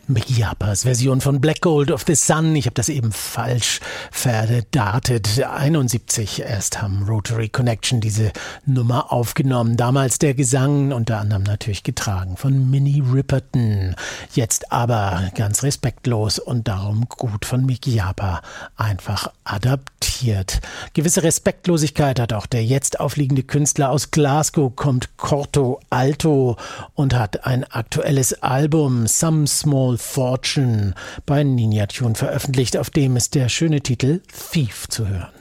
Mickey Harpers Version von Black Gold of the Sun. Ich habe das eben falsch verdatet. 71 erst haben Rotary Connection diese Nummer aufgenommen. Damals der Gesang unter anderem natürlich getragen von Minnie Riperton. Jetzt aber ganz respektlos und darum gut von Mickey Harper einfach adaptiert. Gewisse Respektlosigkeit hat auch der jetzt aufliegende Künstler aus Glasgow, kommt Corto Alto und hat ein aktuelles Album Some Small Fortune bei Ninja Tune veröffentlicht, auf dem ist der schöne Titel Thief zu hören.